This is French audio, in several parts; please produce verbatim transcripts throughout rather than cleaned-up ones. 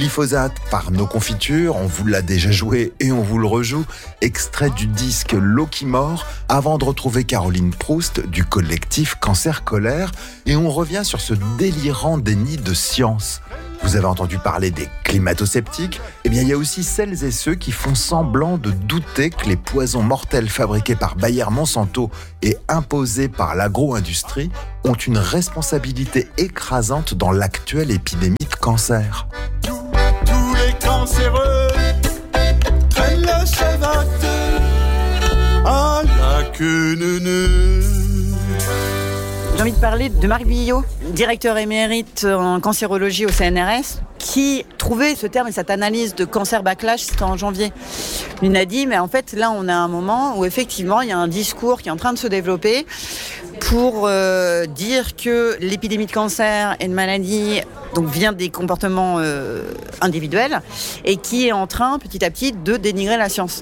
Glyphosate par Nos Confitures, on vous l'a déjà joué et on vous le rejoue, extrait du disque L'eau qui mord, avant de retrouver Caroline Proust du collectif Cancer Colère, et on revient sur ce délirant déni de science. Vous avez entendu parler des climato-sceptiques ? Eh bien, il y a aussi celles et ceux qui font semblant de douter que les poisons mortels fabriqués par Bayer Monsanto et imposés par l'agro-industrie ont une responsabilité écrasante dans l'actuelle épidémie de cancer. Tous, tous les cancéreux traînent la savate à la queue neuneu. J'ai envie de parler de Marc Billot, directeur émérite en cancérologie au C N R S, qui trouvait ce terme et cette analyse de cancer backlash, c'était en janvier. Il a dit, mais en fait, là, on a un moment où effectivement, il y a un discours qui est en train de se développer pour euh, dire que l'épidémie de cancer et de maladie donc, vient des comportements euh, individuels et qui est en train, petit à petit, de dénigrer la science.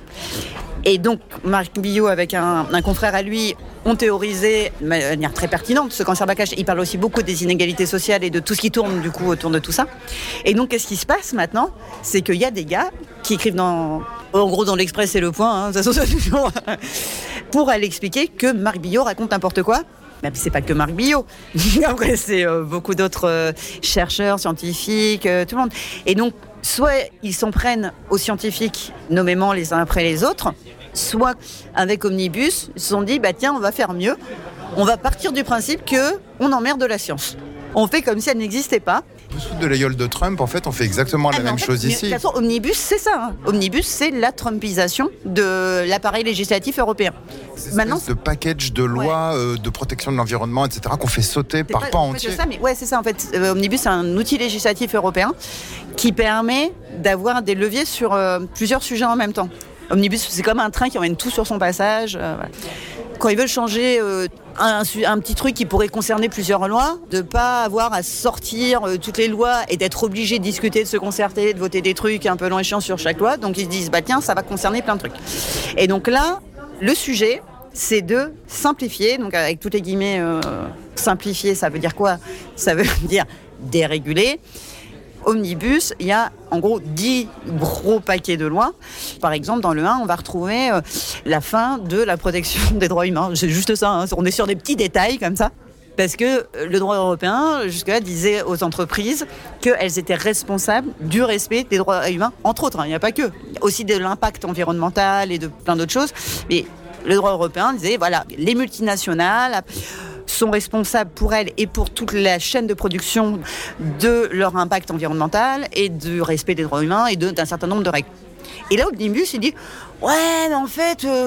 Et donc, Marc Billot, avec un, un confrère à lui, ont théorisé de manière très pertinente ce cancer backlash. Il parle aussi beaucoup des inégalités sociales et de tout ce qui tourne du coup autour de tout ça. Et donc, qu'est-ce qui se passe maintenant ? C'est qu'il y a des gars qui écrivent dans, en gros dans l'Express et Le Point, hein, ça ça toujours, pour aller expliquer que Marc Billot raconte n'importe quoi. Même si c'est pas que Marc Billot. Après, c'est euh, beaucoup d'autres euh, chercheurs, scientifiques, euh, tout le monde. Et donc, soit ils s'en prennent aux scientifiques nommément les uns après les autres, soit avec Omnibus, ils se sont dit, bah tiens, on va faire mieux. On va partir du principe qu'on emmerde la science. On fait comme si elle n'existait pas. Sous de l'aïeul de Trump, en fait, on fait exactement la ah, même en fait, chose ici. De toute façon, Omnibus, c'est ça. Hein. Omnibus, c'est la Trumpisation de l'appareil législatif européen. C'est Maintenant, ce package de lois ouais. euh, de protection de l'environnement, et cetera, qu'on fait sauter c'est par pas, pan entier. Ça, mais ouais, c'est ça. En fait, euh, Omnibus, c'est un outil législatif européen qui permet d'avoir des leviers sur euh, plusieurs sujets en même temps. Omnibus, c'est comme un train qui emmène tout sur son passage. Euh, voilà. Quand ils veulent changer euh, un, un petit truc qui pourrait concerner plusieurs lois, de ne pas avoir à sortir euh, toutes les lois et d'être obligé de discuter, de se concerter, de voter des trucs un peu long et chiant sur chaque loi. Donc ils se disent, bah tiens, ça va concerner plein de trucs. Et donc là, le sujet, c'est de simplifier, donc avec toutes les guillemets, euh, simplifier, ça veut dire quoi ? Ça veut dire déréguler. Omnibus, il y a en gros dix gros paquets de lois. Par exemple, dans le un, on va retrouver euh, la fin de la protection des droits humains. C'est juste ça, hein. On est sur des petits détails comme ça. Parce que le droit européen, jusque-là, disait aux entreprises qu'elles étaient responsables du respect des droits humains, entre autres. Il n'y a pas que. Il y a aussi de l'impact environnemental et de plein d'autres choses. Mais le droit européen disait, voilà, les multinationales sont responsables pour elles et pour toute la chaîne de production de leur impact environnemental et du respect des droits humains et de, d'un certain nombre de règles. Et là, Omnibus, il dit « Ouais, mais en fait, euh,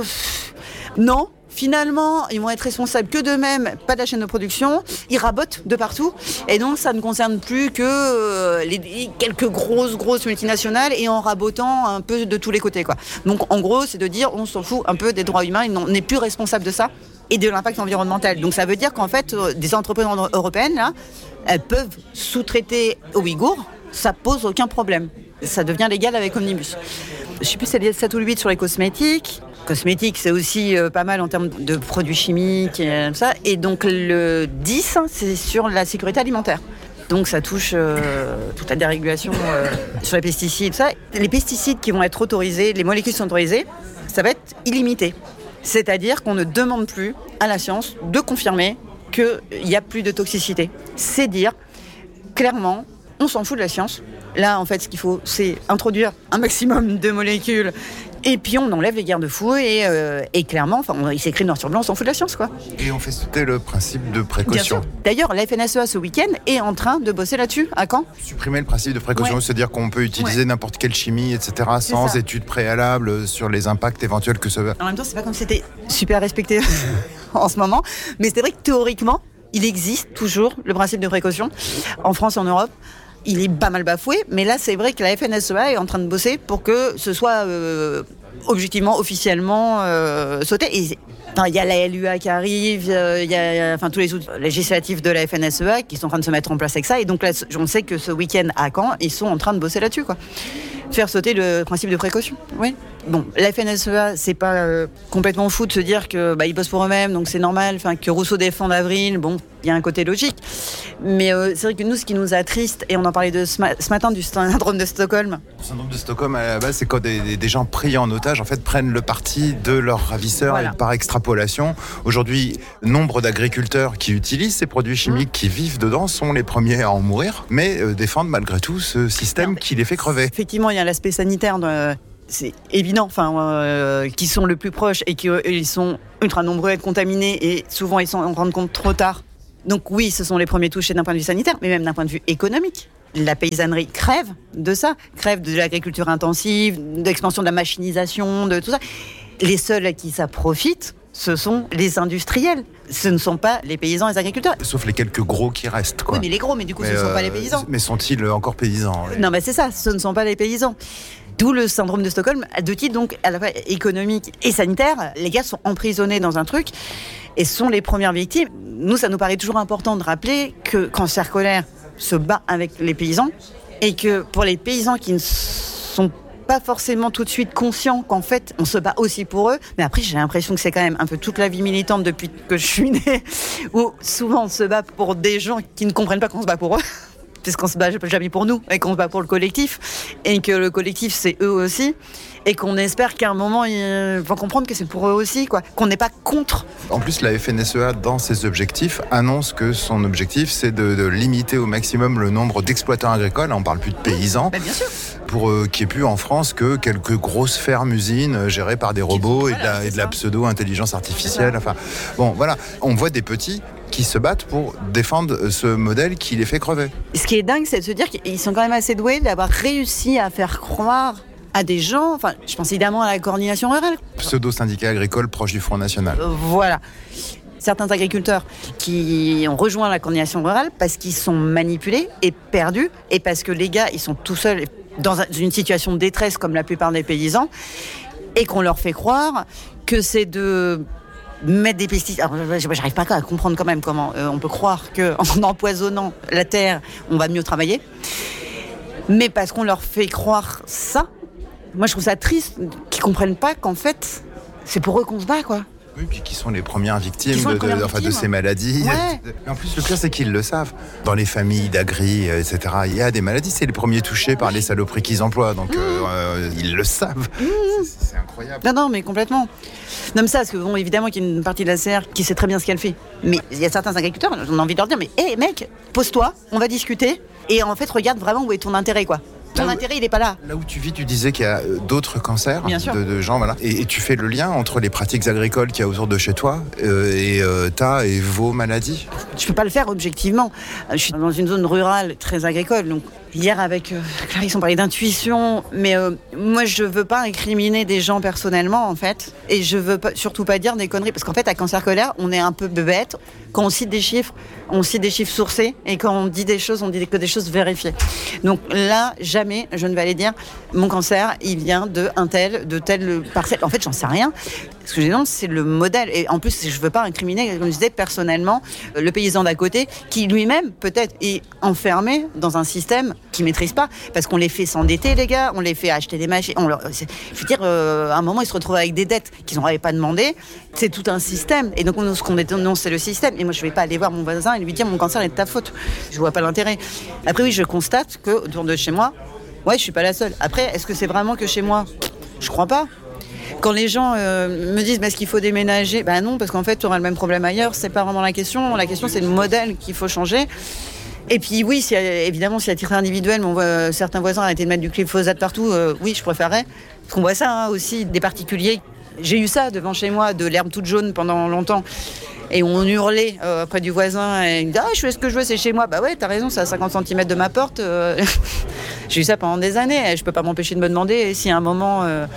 non, finalement, ils vont être responsables que d'eux-mêmes, pas de la chaîne de production. Ils rabotent de partout. Et donc, ça ne concerne plus que euh, les, quelques grosses, grosses multinationales et en rabotant un peu de tous les côtés, quoi. Donc, en gros, c'est de dire on s'en fout un peu des droits humains, on n'est plus responsable de ça et de l'impact environnemental. Donc, ça veut dire qu'en fait, euh, des entreprises européennes, là, elles peuvent sous-traiter aux Ouïghours, ça pose aucun problème. Ça devient légal avec Omnibus. Je ne sais plus si c'est sept ou huit sur les cosmétiques. Cosmétiques, c'est aussi euh, pas mal en termes de produits chimiques et euh, ça. Et donc le dix, c'est sur la sécurité alimentaire. Donc ça touche euh, toute la dérégulation euh, sur les pesticides, ça. Les pesticides qui vont être autorisés, les molécules qui sont autorisées, ça va être illimité. C'est-à-dire qu'on ne demande plus à la science de confirmer qu'il n'y a plus de toxicité. C'est dire, clairement, on s'en fout de la science. Là, en fait, ce qu'il faut, c'est introduire un maximum de molécules et puis on enlève les garde-fous et, euh, et clairement, enfin, il s'écrit noir sur blanc, on s'en fout de la science, quoi. Et on fait sauter le principe de précaution. D'ailleurs, la F N S E A ce week-end est en train de bosser là-dessus. À Caen ? Supprimer le principe de précaution, ouais. C'est-à-dire qu'on peut utiliser ouais. n'importe quelle chimie, et cetera, c'est sans ça. Études préalables sur les impacts éventuels que ça va. En même temps, c'est pas comme si c'était super respecté en ce moment, mais c'est vrai que théoriquement, il existe toujours le principe de précaution en France et en Europe. Il est pas mal bafoué, mais là, c'est vrai que la F N S E A est en train de bosser pour que ce soit euh, objectivement, officiellement euh, sauté. Et il y a la L U A qui arrive, il euh, y a enfin, tous les outils législatifs de la F N S E A qui sont en train de se mettre en place avec ça. Et donc là, on sait que ce week-end à Caen, ils sont en train de bosser là-dessus, quoi. Faire sauter le principe de précaution. Oui. Bon, la F N S E A, c'est pas euh, complètement fou de se dire que bah, ils bossent pour eux-mêmes, donc c'est normal. Enfin, que Rousseau défende Avril, bon, il y a un côté logique. Mais euh, c'est vrai que nous, ce qui nous attriste, et on en parlait de ce, ma- ce matin du syndrome de Stockholm. Le syndrome de Stockholm, à la base, c'est quand des, des, des gens pris en otage, en fait, prennent le parti de leur ravisseur, Voilà. et par extrapolation. Aujourd'hui, nombre d'agriculteurs qui utilisent ces produits chimiques, mmh. qui vivent dedans, sont les premiers à en mourir, mais euh, défendent malgré tout ce système non, qui les fait crever. Effectivement, il y a l'aspect sanitaire de... C'est évident, enfin, euh, qui sont le plus proches et qu'ils sont ultra nombreux à être contaminés et souvent ils s'en rendent compte trop tard. Donc oui, ce sont les premiers touchés d'un point de vue sanitaire, mais même d'un point de vue économique. La paysannerie crève de ça, crève de l'agriculture intensive, de l'expansion de la machinisation, de tout ça. Les seuls à qui ça profite, ce sont les industriels. Ce ne sont pas les paysans et les agriculteurs. Sauf les quelques gros qui restent, quoi. Oui, mais les gros, mais du coup, mais ce ne euh, sont pas les paysans. Mais sont-ils encore paysans? Oui. Non, mais c'est ça, ce ne sont pas les paysans. D'où le syndrome de Stockholm, à deux titres, donc à la fois économique et sanitaire. Les gars sont emprisonnés dans un truc et sont les premières victimes. Nous, ça nous paraît toujours important de rappeler que Cancer Colère se bat avec les paysans et que pour les paysans qui ne sont pas forcément tout de suite conscients qu'en fait, on se bat aussi pour eux. Mais après, j'ai l'impression que c'est quand même un peu toute la vie militante depuis que je suis née, où souvent on se bat pour des gens qui ne comprennent pas qu'on se bat pour eux. Puisqu'on se bat jamais pour nous, et qu'on se bat pour le collectif, et que le collectif, c'est eux aussi, et qu'on espère qu'à un moment, ils vont comprendre que c'est pour eux aussi, quoi, qu'on n'est pas contre. En plus, la F N S E A, dans ses objectifs, annonce que son objectif, c'est de, de limiter au maximum le nombre d'exploitants agricoles, on ne parle plus de paysans, ben bien sûr. pour euh, qu'il n'y ait plus en France que quelques grosses fermes-usines euh, gérées par des robots voilà, et de la, et de la pseudo-intelligence artificielle. Enfin, bon, voilà, on voit des petits qui se battent pour défendre ce modèle qui les fait crever. Ce qui est dingue, c'est de se dire qu'ils sont quand même assez doués d'avoir réussi à faire croire à des gens, enfin, je pense évidemment à la coordination rurale. Pseudo-syndicat agricole proche du Front National. Euh, voilà. Certains agriculteurs qui ont rejoint la coordination rurale parce qu'ils sont manipulés et perdus, et parce que les gars, ils sont tout seuls dans une situation de détresse comme la plupart des paysans, et qu'on leur fait croire que c'est de mettre des pesticides. Alors, j'arrive pas à comprendre quand même comment euh, on peut croire qu'en empoisonnant la terre, on va mieux travailler. Mais parce qu'on leur fait croire ça, moi je trouve ça triste qu'ils comprennent pas qu'en fait, c'est pour eux qu'on se bat, quoi. Oui, puis qui sont les premières victimes, les de, premières de, enfin, victimes. de ces maladies. Ouais. Et en plus, le pire, c'est qu'ils le savent. Dans les familles d'agri, et cetera, il y a des maladies, c'est les premiers touchés par les saloperies qu'ils emploient. Donc, mmh. euh, ils le savent. Mmh. C'est, c'est incroyable. Non, non, mais complètement. Non, mais ça, parce que, bon, évidemment, qu'il y a une partie de la C R qui sait très bien ce qu'elle fait. Mais il y a certains agriculteurs, on a envie de leur dire, mais hé, hey, mec, pose-toi, on va discuter. Et en fait, regarde vraiment où est ton intérêt, quoi. Ton là où, intérêt, il n'est pas là. Là où tu vis, tu disais qu'il y a d'autres cancers de, de gens, voilà. Et, et tu fais le lien entre les pratiques agricoles qu'il y a autour de chez toi euh, et euh, ta et vos maladies. Je peux pas le faire objectivement. Je suis dans une zone rurale très agricole, donc hier avec euh, Clarisse on parlait d'intuition, mais euh, moi je veux pas incriminer des gens personnellement en fait, et je veux pas, surtout pas dire des conneries, parce qu'en fait à Cancer Colère on est un peu bébête. Quand on cite des chiffres, on cite des chiffres sourcés, et quand on dit des choses, on dit que des choses vérifiées. Donc là, jamais je ne vais aller dire mon cancer, il vient de un tel, de telle parcelle. En fait, j'en sais rien. Ce que je dénonce, c'est le modèle. Et en plus, je ne veux pas incriminer, comme je disais, personnellement, le paysan d'à côté, qui lui-même, peut-être, est enfermé dans un système qu'il ne maîtrise pas. Parce qu'on les fait s'endetter, les gars, on les fait acheter des machines. On leur... Je veux dire, euh, à un moment, ils se retrouvent avec des dettes qu'ils n'auraient pas demandé. C'est tout un système. Et donc, ce qu'on dénonce, c'est le système. Et moi, je ne vais pas aller voir mon voisin et lui dire mon cancer est de ta faute. Je ne vois pas l'intérêt. Après, oui, je constate qu'autour de chez moi, ouais, je ne suis pas la seule. Après, est-ce que c'est vraiment que chez moi ? Je ne crois pas. Quand les gens euh, me disent bah, est-ce qu'il faut déménager, ben bah non, parce qu'en fait tu auras le même problème ailleurs, c'est pas vraiment la question. La question c'est le modèle qu'il faut changer. Et puis oui, si, évidemment, si à titre individuel, on voit certains voisins arrêter de mettre du glyphosate partout, euh, oui, je préférerais. Parce qu'on voit ça hein, aussi, des particuliers. J'ai eu ça devant chez moi, de l'herbe toute jaune pendant longtemps. Et on hurlait euh, près du voisin et il me dit ah, je fais ce que je veux, c'est chez moi. Bah ouais, t'as raison, c'est à cinquante centimètres de ma porte. Euh... J'ai eu ça pendant des années. Et je peux pas m'empêcher de me demander si à un moment. Euh...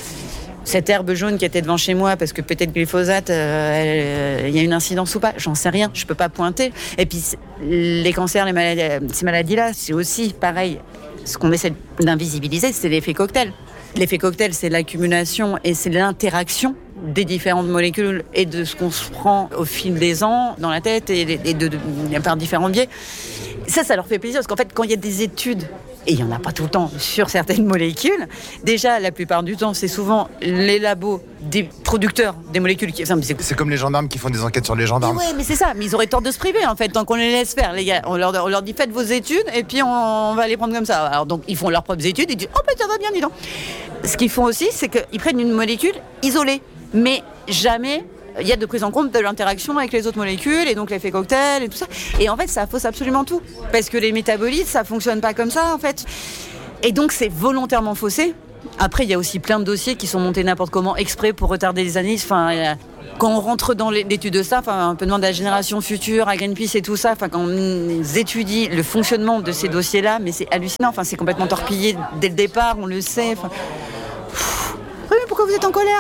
Cette herbe jaune qui était devant chez moi, parce que peut-être glyphosate, il euh, y a une incidence ou pas, j'en sais rien, je peux pas pointer. Et puis les cancers, les maladies, ces maladies-là, c'est aussi pareil. Ce qu'on essaie d'invisibiliser, c'est l'effet cocktail. L'effet cocktail, c'est l'accumulation et c'est l'interaction des différentes molécules et de ce qu'on se prend au fil des ans dans la tête et, et de, de, de, par différents biais. Ça, ça leur fait plaisir, parce qu'en fait, quand il y a des études, et il n'y en a pas tout le temps, sur certaines molécules, déjà, la plupart du temps, c'est souvent les labos des producteurs des molécules qui... Enfin, c'est... c'est comme les gendarmes qui font des enquêtes sur les gendarmes. Oui, mais c'est ça, mais ils auraient tort de se priver, en fait, tant qu'on les laisse faire, les gars. On leur, on leur dit, faites vos études, et puis on, on va les prendre comme ça. Alors, donc, ils font leurs propres études, ils disent, oh, ben, ça va bien, dis donc. Ce qu'ils font aussi, c'est qu'ils prennent une molécule isolée, mais jamais... Il y a de prise en compte de l'interaction avec les autres molécules et donc l'effet cocktail et tout ça. Et en fait, ça fausse absolument tout. Parce que les métabolites, ça fonctionne pas comme ça, en fait. Et donc, c'est volontairement faussé. Après, il y a aussi plein de dossiers qui sont montés n'importe comment exprès pour retarder les analyses. Enfin, quand on rentre dans l'étude de ça, enfin, on peut demander à la génération future, à Greenpeace et tout ça, enfin, quand on étudie le fonctionnement de ces dossiers-là, mais c'est hallucinant. Enfin, c'est complètement torpillé dès le départ, on le sait. Enfin... Oui, mais pourquoi vous êtes en colère ?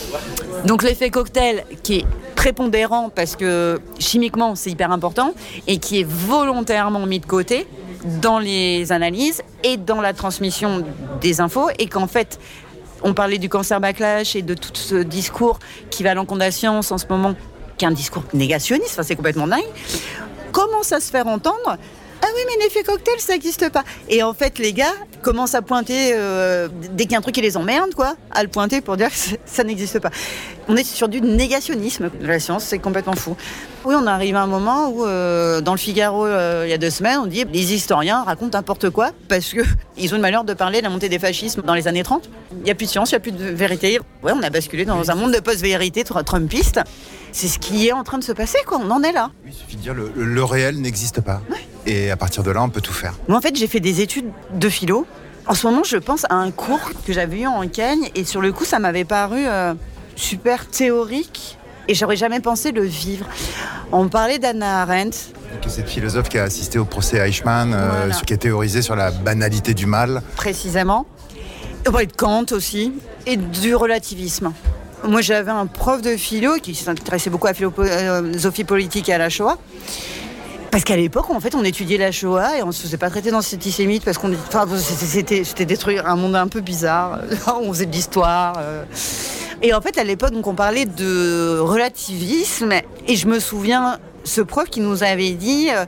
Donc l'effet cocktail qui est prépondérant parce que chimiquement c'est hyper important et qui est volontairement mis de côté dans les analyses et dans la transmission des infos et qu'en fait on parlait du cancer backlash et de tout ce discours qui va à l'encontre de la science en ce moment qui est un discours négationniste, enfin, c'est complètement dingue, commence à se faire entendre. Ah oui, mais l'effet cocktail, ça n'existe pas. Et en fait, les gars commencent à pointer, euh, dès qu'il y a un truc qui les emmerde, quoi, à le pointer pour dire que ça n'existe pas. On est sur du négationnisme de la science, c'est complètement fou. Oui, on arrive à un moment où, euh, dans le Figaro, euh, il y a deux semaines, on dit les historiens racontent n'importe quoi parce qu'ils ont le malheur de parler de la montée des fascismes dans les années trente. Il n'y a plus de science, il n'y a plus de vérité. Ouais, on a basculé dans un monde de post-vérité trumpiste. C'est ce qui est en train de se passer, quoi. On en est là. Il suffit de dire le, le, le réel n'existe pas. Ouais. Et à partir de là, on peut tout faire. Moi, en fait, j'ai fait des études de philo. En ce moment, je pense à un cours que j'avais eu en Kenya. Et sur le coup, ça m'avait paru euh, super théorique. Et j'aurais jamais pensé le vivre. On parlait d'Hannah Arendt. Donc, cette philosophe qui a assisté au procès Eichmann, voilà. euh, qui a théorisé sur la banalité du mal. Précisément. On parlait de Kant aussi. Et du relativisme. Moi, j'avais un prof de philo qui s'intéressait beaucoup à la philosophie politique et à la Shoah. Parce qu'à l'époque, en fait, on étudiait la Shoah et on ne se faisait pas traiter d'antisémite parce qu'on, enfin, c'était, c'était des trucs, un monde un peu bizarre. On faisait de l'histoire. Et en fait, à l'époque, donc, on parlait de relativisme. Et je me souviens, ce prof qui nous avait dit... Euh,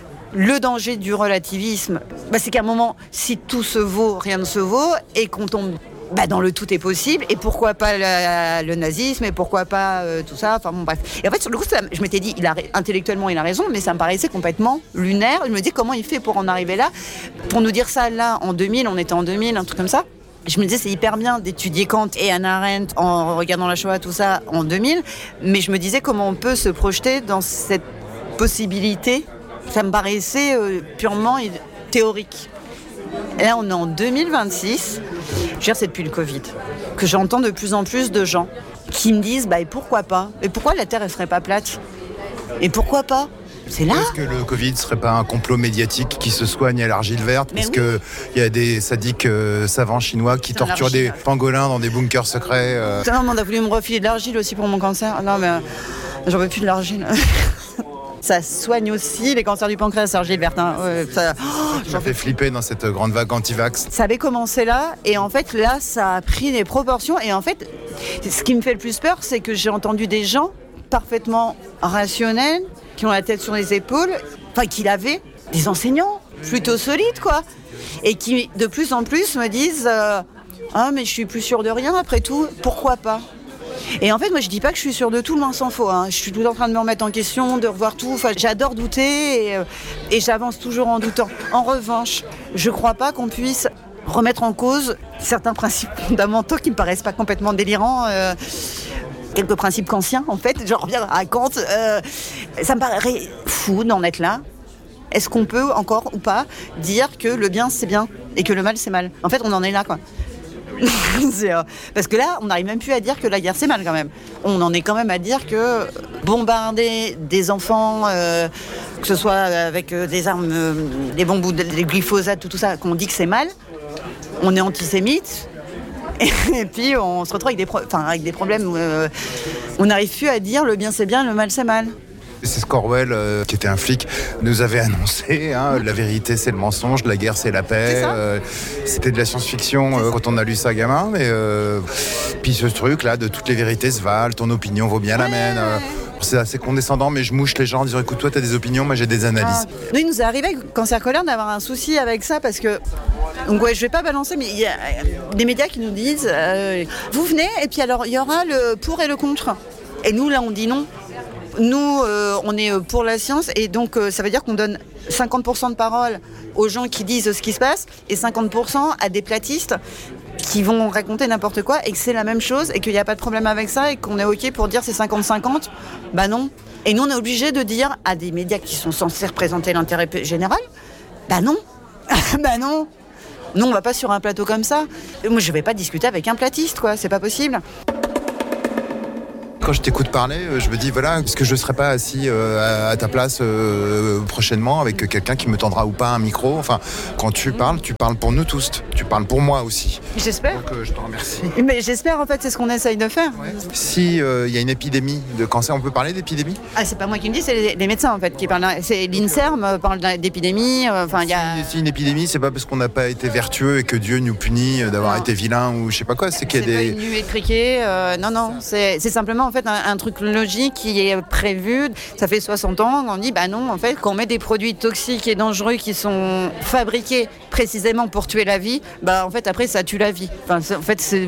le danger du relativisme, bah, c'est qu'à un moment, si tout se vaut, rien ne se vaut, et qu'on tombe bah, dans le tout est possible, et pourquoi pas la, le nazisme, et pourquoi pas euh, tout ça, enfin bon bref. Et en fait, sur le coup, ça, je m'étais dit, il a, intellectuellement, il a raison, mais ça me paraissait complètement lunaire. Je me dis, comment il fait pour en arriver là ? Pour nous dire ça, là, en deux mille, on était en deux mille, un truc comme ça. Je me disais, c'est hyper bien d'étudier Kant et Hannah Arendt en regardant la Shoah, tout ça, en deux mille, mais je me disais, comment on peut se projeter dans cette possibilité ? Ça me paraissait euh, purement théorique. Et là, on est en deux mille vingt-six. Je veux dire, c'est depuis le Covid que j'entends de plus en plus de gens qui me disent bah, « et pourquoi pas ? Et pourquoi la Terre, elle serait pas plate ? Et pourquoi pas ?» C'est là. Est-ce que le Covid ne serait pas un complot médiatique qui se soigne à l'argile verte ? Mais parce oui. qu'il y a des sadiques euh, savants chinois qui C'est torturent des pangolins dans des bunkers secrets. Euh... Putain, on a voulu me refiler de l'argile aussi pour mon cancer. Non, mais euh, j'en veux plus de l'argile. Ça soigne aussi les cancers du pancréas, l'argile verte. Hein. Ouais, ça oh, ça fait flipper dans cette grande vague anti-vax. Ça avait commencé là, et en fait, là, ça a pris des proportions. Et en fait, ce qui me fait le plus peur, c'est que j'ai entendu des gens parfaitement rationnels, qui ont la tête sur les épaules, enfin, qui l'avaient, des enseignants plutôt solides, quoi. Et qui, de plus en plus, me disent euh, « Ah, mais je suis plus sûre de rien, après tout, pourquoi pas ?» Et en fait, moi, je dis pas que je suis sûre de tout, loin s'en faut. Hein. Je suis tout en train de me remettre en question, de revoir tout. Enfin, j'adore douter et, euh, et j'avance toujours en doutant. En revanche, je crois pas qu'on puisse remettre en cause certains principes fondamentaux qui me paraissent pas complètement délirants. Euh, quelques principes kantiens, en fait. Je reviens à Kant. Euh, ça me paraît fou d'en être là. Est-ce qu'on peut encore ou pas dire que le bien, c'est bien et que le mal, c'est mal ? En fait, on en est là, quoi. c'est, euh, parce que là, on n'arrive même plus à dire que la guerre c'est mal quand même. On en est quand même à dire que bombarder des enfants, euh, que ce soit avec euh, des armes, euh, des bombes, des glyphosates, tout, tout ça, qu'on dit que c'est mal, on est antisémite. Et, et puis on se retrouve avec des, pro- avec des problèmes où euh, on n'arrive plus à dire le bien c'est bien, le mal c'est mal. C'est ce qu'Orwell, euh, qui était un flic, nous avait annoncé. Hein, la vérité, c'est le mensonge, la guerre, c'est la paix. C'est euh, c'était de la science-fiction euh, quand on a lu ça gamin. Mais euh, puis ce truc-là, de toutes les vérités se valent, ton opinion vaut bien la mienne. Euh, c'est assez condescendant, mais je mouche les gens en disant écoute, toi, tu as des opinions, moi, j'ai des analyses. Ah. Nous, il nous est arrivé avec Cancer Colère d'avoir un souci avec ça parce que. Donc, ouais, je vais pas balancer, mais il y a des médias qui nous disent euh, vous venez, et puis alors, il y aura le pour et le contre. Et nous, là, on dit non. Nous, euh, on est pour la science, et donc euh, ça veut dire qu'on donne cinquante pour cent de parole aux gens qui disent ce qui se passe et cinquante pour cent à des platistes qui vont raconter n'importe quoi, et que c'est la même chose et qu'il n'y a pas de problème avec ça et qu'on est OK pour dire c'est cinquante cinquante. Bah non. Et nous, on est obligé de dire à des médias qui sont censés représenter l'intérêt général, bah non. bah non. Non, on va pas sur un plateau comme ça. Moi, je vais pas discuter avec un platiste, quoi. C'est pas possible. Quand je t'écoute parler, je me dis, voilà, est-ce que je ne serais pas assis euh, à ta place euh, prochainement avec quelqu'un qui me tendra ou pas un micro? Enfin, quand tu parles, tu parles pour nous tous. Tu parles pour moi aussi. J'espère. Donc, euh, je te remercie. Mais j'espère, en fait, c'est ce qu'on essaye de faire. Ouais. Si il euh, y a une épidémie de cancer, on peut parler d'épidémie? Ah, c'est pas moi qui me dis, c'est les, les médecins, en fait, qui parlent. C'est l'INSERM euh, parle d'épidémie. Enfin, euh, il y a... Si, si une épidémie, c'est pas parce qu'on n'a pas été vertueux et que Dieu nous punit d'avoir non. été vilain ou je sais pas quoi. C'est qu'il y a c'est des... pas une nuée de criquets. Euh, non, non. C'est, c'est simplement, en fait, un, un truc logique qui est prévu. Ça fait soixante ans, on dit, bah non, en fait, quand on met des produits toxiques et dangereux qui sont fabriqués précisément pour tuer la vie, bah en fait, après, ça tue la vie. Enfin, en fait, c'est...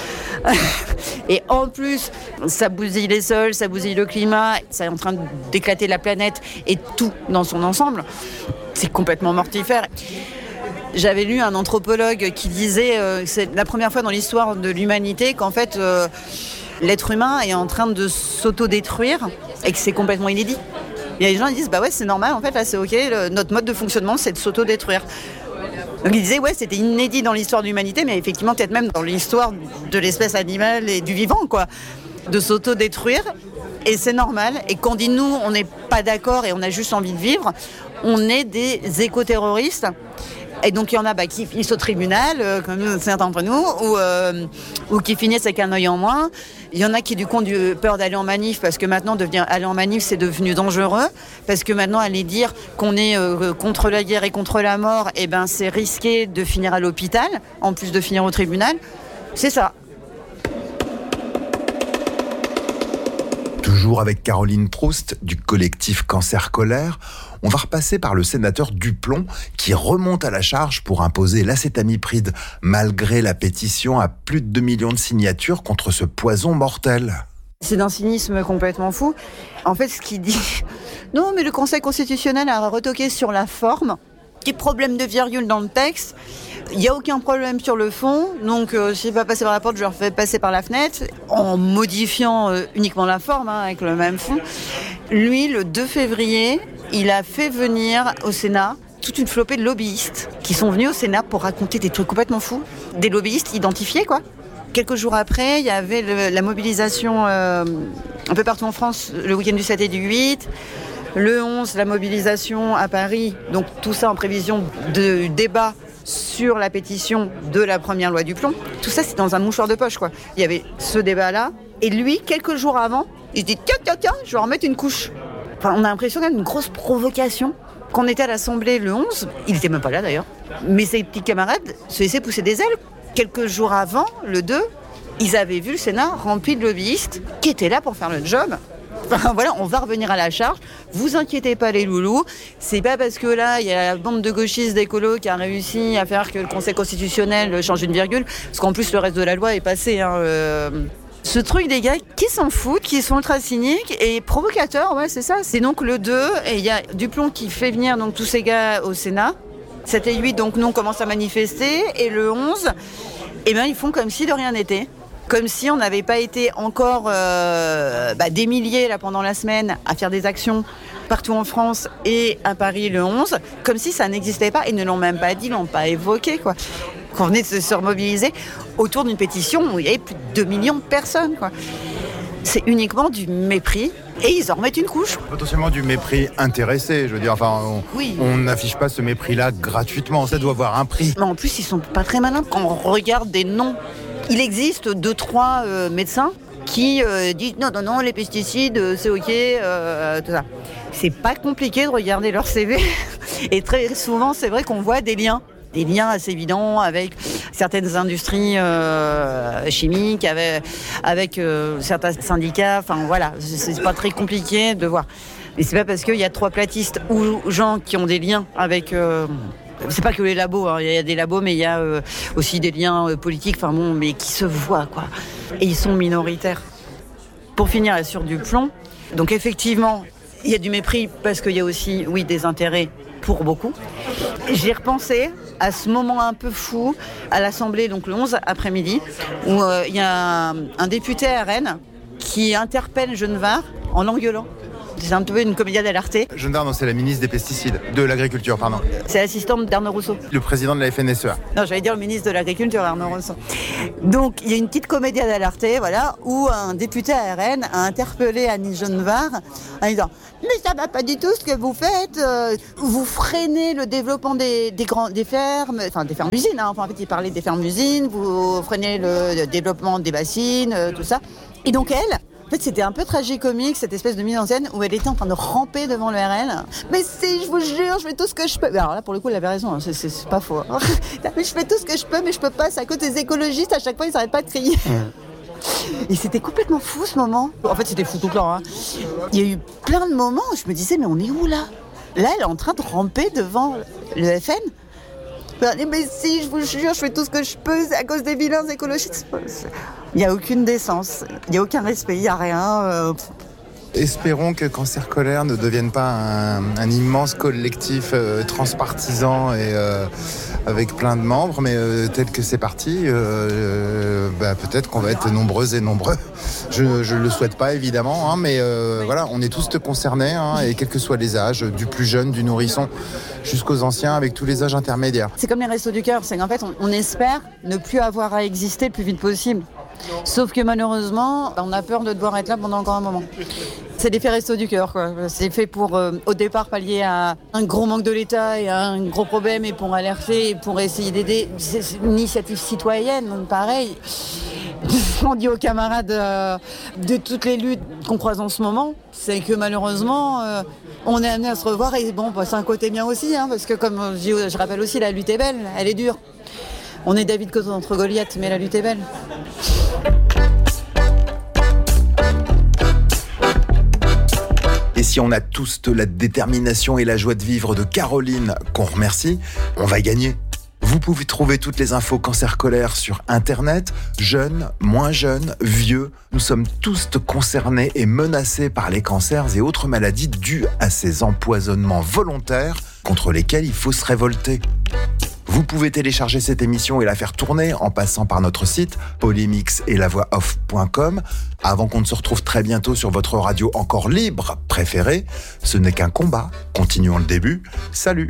Et en plus, ça bousille les sols, ça bousille le climat, ça est en train d'éclater la planète et tout dans son ensemble. C'est complètement mortifère. J'avais lu un anthropologue qui disait euh, que c'est la première fois dans l'histoire de l'humanité qu'en fait, euh, l'être humain est en train de s'autodétruire et que c'est complètement inédit. Il y a des gens qui disent, bah ouais, c'est normal, en fait, là, c'est OK, le, notre mode de fonctionnement, c'est de s'autodétruire. Donc il disait, ouais, c'était inédit dans l'histoire de l'humanité, mais effectivement, peut-être même dans l'histoire de l'espèce animale et du vivant, quoi, de s'autodétruire. Et c'est normal. Et quand on dit nous, on n'est pas d'accord et on a juste envie de vivre, on est des éco-terroristes. Et donc il y en a bah, qui finissent au tribunal, euh, comme certains d'entre nous, ou, euh, ou qui finissent avec un œil en moins. Il y en a qui du coup ont eu peur d'aller en manif parce que maintenant devenir aller en manif c'est devenu dangereux, parce que maintenant aller dire qu'on est euh, contre la guerre et contre la mort, eh ben c'est risqué de finir à l'hôpital en plus de finir au tribunal. C'est ça. Toujours avec Caroline Proust du collectif Cancer Colère, on va repasser par le sénateur Duplon qui remonte à la charge pour imposer l'acétamipride malgré la pétition à plus de deux millions de signatures contre ce poison mortel. C'est d'un cynisme complètement fou. En fait, ce qu'il dit... Non, mais le Conseil constitutionnel a retoqué sur la forme. Petit problème de virgule dans le texte. Il n'y a aucun problème sur le fond, donc euh, si je ne vais pas passer par la porte, je le refais passer par la fenêtre, en modifiant euh, uniquement la forme, hein, avec le même fond. Lui, le deux février, il a fait venir au Sénat toute une flopée de lobbyistes qui sont venus au Sénat pour raconter des trucs complètement fous. Des lobbyistes identifiés, quoi. Quelques jours après, il y avait le, la mobilisation euh, un peu partout en France, le week-end du sept et du huit. Le onze, la mobilisation à Paris. Donc tout ça en prévision de débat sur la pétition de la première loi Duplon. Tout ça, c'est dans un mouchoir de poche, quoi. Il y avait ce débat-là. Et lui, quelques jours avant, il se dit « Tiens, tiens, tiens, je vais en remettre une couche ». Enfin, on a l'impression quand même d'une grosse provocation. Quand on était à l'Assemblée le onze, il n'était même pas là d'ailleurs, mais ses petits camarades se laissaient pousser des ailes. Quelques jours avant, le deux, ils avaient vu le Sénat rempli de lobbyistes qui étaient là pour faire le job. Enfin voilà, on va revenir à la charge. Vous inquiétez pas les loulous. C'est pas parce que là, il y a la bande de gauchistes d'écolos qui a réussi à faire que le Conseil constitutionnel change une virgule. Parce qu'en plus, le reste de la loi est passé. Hein, euh... Ce truc des gars qui s'en foutent, qui sont ultra cyniques et provocateurs, ouais, c'est ça. C'est donc le deux, et il y a Duplon qui fait venir donc tous ces gars au Sénat. sept et huit, donc nous, on commence à manifester. Et le onze, eh ben, ils font comme si de rien n'était. Comme si on n'avait pas été encore euh, bah, des milliers là, pendant la semaine à faire des actions partout en France et à Paris le onze, comme si ça n'existait pas. Ils ne l'ont même pas dit, ils ne l'ont pas évoqué, quoi. Qu'on venait de se remobiliser autour d'une pétition où il y avait plus de deux millions de personnes, quoi. C'est uniquement du mépris et ils en remettent une couche. Potentiellement du mépris intéressé, je veux dire, enfin, on oui. on n'affiche pas ce mépris-là gratuitement, ça doit avoir un prix. Mais en plus, ils sont pas très malins. Quand on regarde des noms, il existe deux, trois euh, médecins qui euh, disent non, non, non, les pesticides, c'est OK, euh, tout ça. C'est pas compliqué de regarder leur C V. Et très souvent, c'est vrai qu'on voit des liens. Des liens assez évidents avec certaines industries euh, chimiques, avec, avec euh, certains syndicats. Enfin voilà, c'est, c'est pas très compliqué de voir. Et c'est pas parce qu'il y a trois platistes ou gens qui ont des liens avec... Euh, c'est pas que les labos, hein. Il y a des labos, mais il y a euh, aussi des liens euh, politiques, enfin bon, mais qui se voient, quoi. Et ils sont minoritaires. Pour finir sur du plomb, donc effectivement, il y a du mépris parce qu'il y a aussi, oui, des intérêts pour beaucoup. J'ai repensé à ce moment un peu fou à l'Assemblée, donc le onze après-midi, où euh, il y a un, un député R N qui interpelle Genevard en l'engueulant. C'est un peu une comédia dell'arte. Genevard, non, c'est la ministre des pesticides, de l'agriculture, pardon. C'est l'assistante d'Arnaud Rousseau. Le président de la F N S E A. Non, j'allais dire le ministre de l'Agriculture, Arnaud Rousseau. Donc, il y a une petite comédia dell'arte, voilà, où un député à R N a interpellé Annie Genevard en disant « Mais ça va pas du tout ce que vous faites, euh, vous freinez le développement des, des, grands, des fermes, enfin des fermes-usines, hein. Enfin, en fait, il parlait des fermes-usines, vous freinez le, le développement des bassines, euh, tout ça. » Et donc, elle... En fait, c'était un peu tragicomique, cette espèce de mise en scène où elle était en train de ramper devant le R N. Mais si, je vous jure, je fais tout ce que je peux. Alors là, pour le coup, elle avait raison, hein. c'est, c'est, c'est pas faux. Hein. Mais je fais tout ce que je peux, mais je peux pas. C'est à cause des écologistes, à chaque fois, ils s'arrêtent pas de crier. Et c'était complètement fou, ce moment. En fait, c'était fou tout le temps. Hein. Il y a eu plein de moments où je me disais, mais on est où, là ? Là, elle est en train de ramper devant le F N. Mais si, je vous jure, je fais tout ce que je peux, c'est à cause des vilains écologistes. Il n'y a aucune décence, il n'y a aucun respect, il n'y a rien. Euh... Espérons que Cancer Colère ne devienne pas un, un immense collectif euh, transpartisan et euh, avec plein de membres, mais euh, tel que c'est parti, euh, euh, bah, peut-être qu'on va être nombreuses et nombreux. Je ne le souhaite pas évidemment, hein, mais euh, voilà, on est tous concernés, hein, et quels que soient les âges, du plus jeune, du nourrisson, jusqu'aux anciens, avec tous les âges intermédiaires. C'est comme les Restos du Cœur, c'est qu'en fait, on, on espère ne plus avoir à exister le plus vite possible. Sauf que malheureusement, on a peur de devoir être là pendant encore un moment. C'est l'effet Restos du Cœur, quoi. C'est fait pour, euh, au départ, pallier à un gros manque de l'État et à un gros problème, et pour alerter, et pour essayer d'aider. C'est une initiative citoyenne, donc pareil. On dit aux camarades euh, de toutes les luttes qu'on croise en ce moment, c'est que malheureusement, euh, on est amené à se revoir, et bon, bah, c'est un côté bien aussi, hein, parce que comme je, dis, je rappelle aussi, la lutte est belle, elle est dure. On est David contre Goliath, mais la lutte est belle. Et si on a tous de la détermination et la joie de vivre de Caroline, qu'on remercie, on va gagner. Vous pouvez trouver toutes les infos Cancer Colère sur Internet. Jeunes, moins jeunes, vieux, nous sommes tous concernés et menacés par les cancers et autres maladies dues à ces empoisonnements volontaires contre lesquels il faut se révolter. Vous pouvez télécharger cette émission et la faire tourner en passant par notre site polymix et la voix off point com. Avant qu'on ne se retrouve très bientôt sur votre radio encore libre préférée, ce n'est qu'un combat. Continuons le début. Salut!